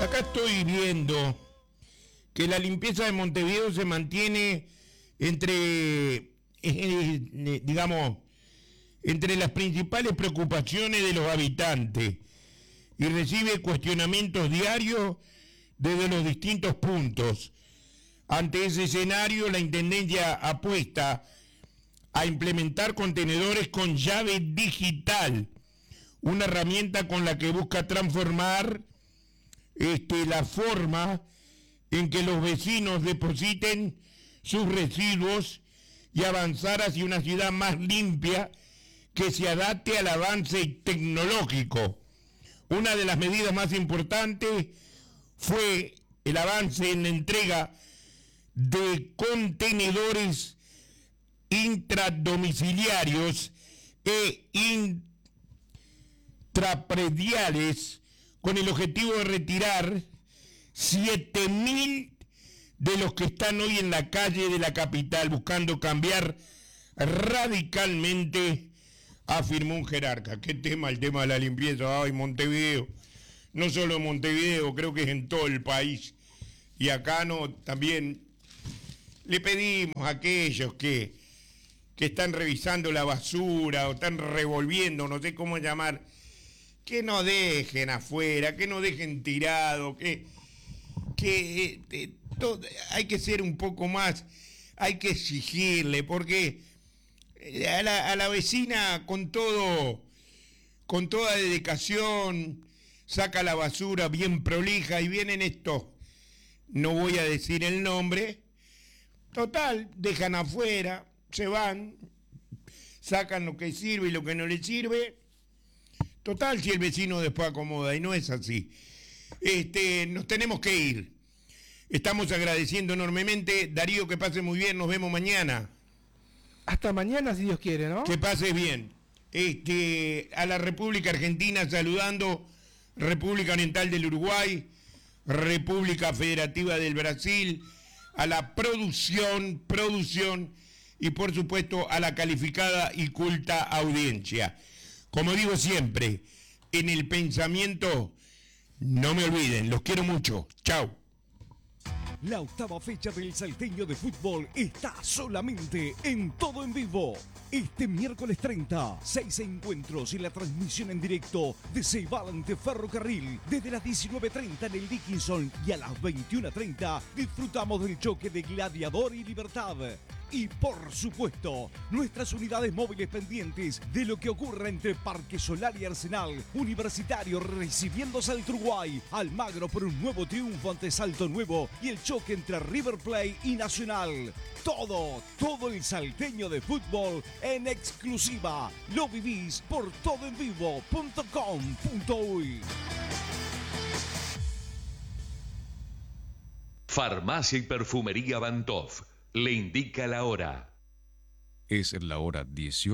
Acá estoy viendo que la limpieza de Montevideo se mantiene entre las principales preocupaciones de los habitantes y recibe cuestionamientos diarios desde los distintos puntos. Ante ese escenario, la Intendencia apuesta a implementar contenedores con llave digital, una herramienta con la que busca transformar la forma en que los vecinos depositen sus residuos y avanzar hacia una ciudad más limpia que se adapte al avance tecnológico. Una de las medidas más importantes fue el avance en la entrega de contenedores intradomiciliarios e intraprediales con el objetivo de retirar 7.000 de los que están hoy en la calle de la capital, buscando cambiar radicalmente, afirmó un jerarca. ¿Qué tema? El tema de la limpieza. Ay, Montevideo. No solo en Montevideo, creo que es en todo el país. Y acá también le pedimos a aquellos que están revisando la basura o están revolviendo, no sé cómo llamar, que no dejen afuera, que no dejen tirado, hay que ser un poco más, hay que exigirle, porque a la vecina con toda dedicación saca la basura bien prolija y vienen estos, no voy a decir el nombre, total, dejan afuera, se van, sacan lo que sirve y lo que no le sirve. Total, si el vecino después acomoda, y no es así. Nos tenemos que ir. Estamos agradeciendo enormemente. Darío, que pase muy bien, nos vemos mañana. Hasta mañana, si Dios quiere, ¿no? Que pase bien. A la República Argentina saludando, República Oriental del Uruguay, República Federativa del Brasil, a la producción y por supuesto a la calificada y culta audiencia. Como digo siempre, en el pensamiento, no me olviden, los quiero mucho. Chao. La octava fecha del Salteño de Fútbol está solamente en Todo en Vivo. Este miércoles 30, 6 encuentros y la transmisión en directo de Ceibal ante Ferrocarril. Desde las 19:30 en el Dickinson y a las 21:30 disfrutamos del choque de Gladiador y Libertad. Y por supuesto, nuestras unidades móviles pendientes de lo que ocurra entre Parque Solar y Arsenal, Universitario recibiendo Salto Uruguay, Almagro por un nuevo triunfo ante Salto Nuevo y el choque entre River Plate y Nacional. Todo el salteño de fútbol en exclusiva. Lo vivís por todoenvivo.com.uy. Farmacia y Perfumería Bantoff le indica la hora. Es la hora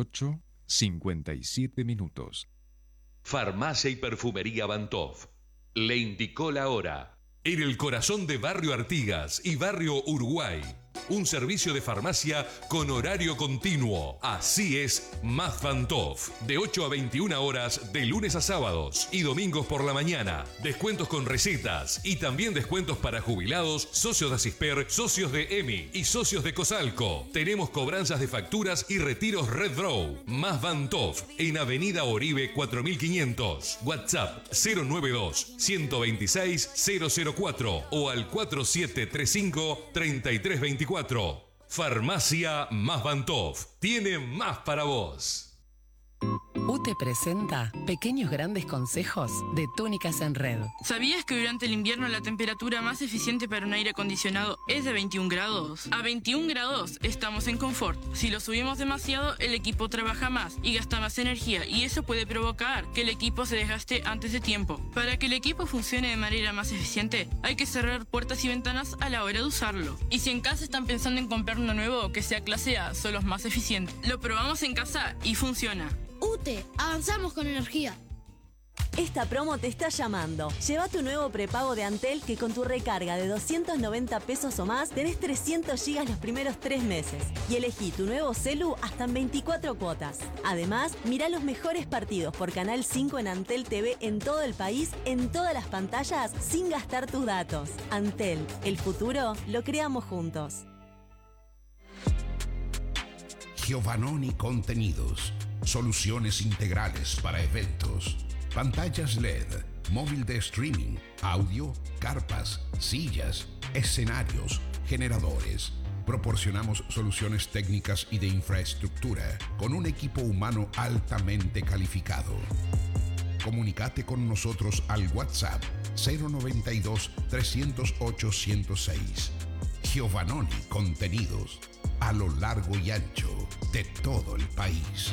18:57. Farmacia y Perfumería Bantoff le indicó la hora. En el corazón de Barrio Artigas y Barrio Uruguay. Un servicio de farmacia con horario continuo. Así es, Más Bantoff. De 8 a 21 horas, de lunes a sábados y domingos por la mañana. Descuentos con recetas y también descuentos para jubilados, socios de Asisper, socios de EMI y socios de Cosalco. Tenemos cobranzas de facturas y retiros Red Draw. Más Bantoff en Avenida Oribe 4500. WhatsApp 092 126 004 o al 4735 3324. Farmacia Más Bantoff. Tiene más para vos. UTE presenta Pequeños Grandes Consejos de Túnicas en Red. ¿Sabías que durante el invierno la temperatura más eficiente para un aire acondicionado es de 21 grados? A 21 grados estamos en confort. Si lo subimos demasiado, el equipo trabaja más y gasta más energía, y eso puede provocar que el equipo se desgaste antes de tiempo. Para que el equipo funcione de manera más eficiente, hay que cerrar puertas y ventanas a la hora de usarlo. Y si en casa están pensando en comprar uno nuevo que sea clase A, son los más eficientes. Lo probamos en casa y funciona. UTE, avanzamos con energía. Esta promo te está llamando. Lleva tu nuevo prepago de Antel que con tu recarga de 290 pesos o más tenés 300 gigas los primeros 3 meses. Y elegí tu nuevo celu hasta en 24 cuotas. Además, mirá los mejores partidos por Canal 5 en Antel TV en todo el país, en todas las pantallas, sin gastar tus datos. Antel, el futuro lo creamos juntos. Giovannoni Contenidos. Soluciones integrales para eventos. Pantallas LED, móvil de streaming, audio, carpas, sillas, escenarios, generadores. Proporcionamos soluciones técnicas y de infraestructura con un equipo humano altamente calificado. Comunicate con nosotros al WhatsApp 092 308 106. Giovannoni Contenidos, a lo largo y ancho de todo el país.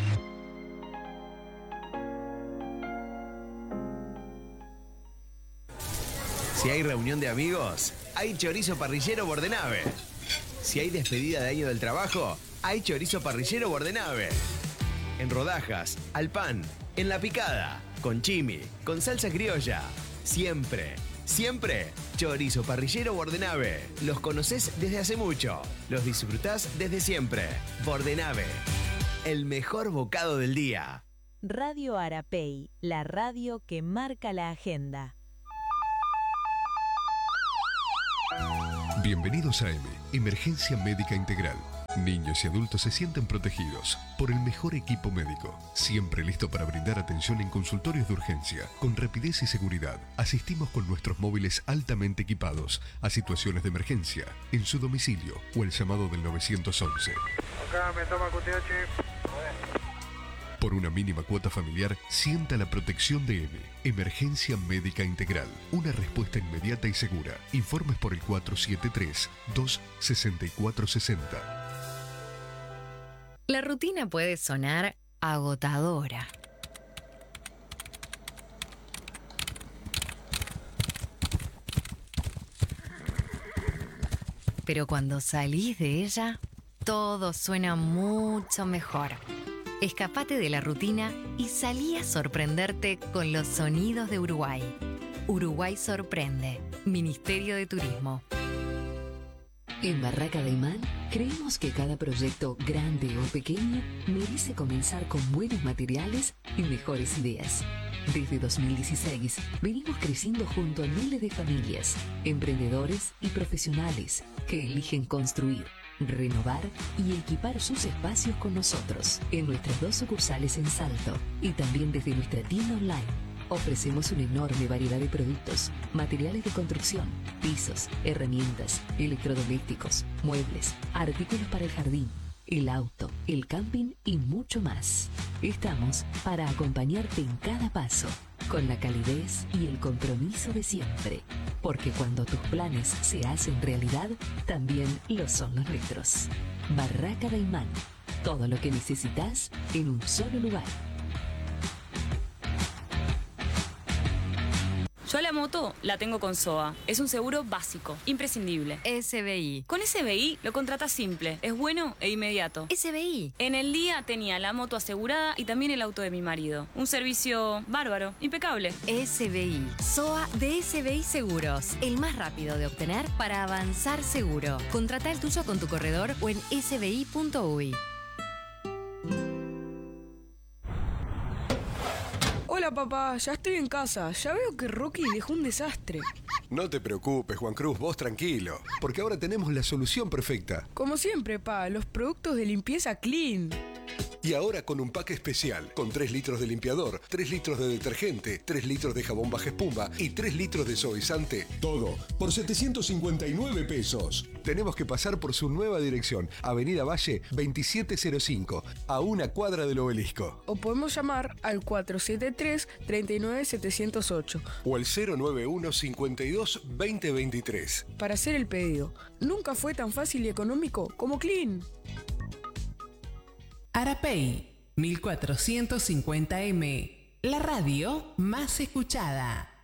Si hay reunión de amigos, hay chorizo parrillero Bordenave. Si hay despedida de año del trabajo, hay chorizo parrillero Bordenave. En rodajas, al pan, en la picada, con chimi, con salsa criolla. Siempre, siempre, chorizo parrillero Bordenave. Los conocés desde hace mucho, los disfrutás desde siempre. Bordenave, el mejor bocado del día. Radio Arapey, la radio que marca la agenda. Bienvenidos a Emergencia Médica Integral. Niños y adultos se sienten protegidos por el mejor equipo médico, siempre listo para brindar atención en consultorios de urgencia, con rapidez y seguridad. Asistimos con nuestros móviles altamente equipados a situaciones de emergencia, en su domicilio o el llamado del 911. Acá me toma QTH. Por una mínima cuota familiar, sienta la protección de Emergencia Médica Integral. Una respuesta inmediata y segura. Informes por el 473-26460. La rutina puede sonar agotadora. Pero cuando salís de ella, todo suena mucho mejor. Escapate de la rutina y salí a sorprenderte con los sonidos de Uruguay. Uruguay sorprende. Ministerio de Turismo. En Barraca de Imán creemos que cada proyecto, grande o pequeño, merece comenzar con buenos materiales y mejores ideas. Desde 2016 venimos creciendo junto a miles de familias, emprendedores y profesionales que eligen construir, renovar y equipar sus espacios con nosotros en nuestras 2 sucursales en Salto y también desde nuestra tienda online. Ofrecemos una enorme variedad de productos, materiales de construcción, pisos, herramientas, electrodomésticos, muebles, artículos para el jardín, el auto, el camping y mucho más. Estamos para acompañarte en cada paso, con la calidez y el compromiso de siempre. Porque cuando tus planes se hacen realidad, también lo son los nuestros. Barraca de Imán. Todo lo que necesitas en un solo lugar. Yo la moto la tengo con SOA. Es un seguro básico, imprescindible. SBI. Con SBI lo contratas simple, es bueno e inmediato. SBI. En el día tenía la moto asegurada y también el auto de mi marido. Un servicio bárbaro, impecable. SBI. SOA de SBI Seguros. El más rápido de obtener para avanzar seguro. Contrata el tuyo con tu corredor o en sbi.uy. Hola papá, ya estoy en casa. Ya veo que Rocky dejó un desastre. No te preocupes, Juan Cruz, vos tranquilo. Porque ahora tenemos la solución perfecta. Como siempre, pa, los productos de limpieza Clean. Y ahora con un pack especial, con 3 litros de limpiador, 3 litros de detergente, 3 litros de jabón baja espuma y 3 litros de suavizante. Todo por 759 pesos. Tenemos que pasar por su nueva dirección, Avenida Valle 2705, a una cuadra del Obelisco. O podemos llamar al 473-39708. O al 091 52 2023. Para hacer el pedido. Nunca fue tan fácil y económico como Clean. Arapey, 1450M, la radio más escuchada.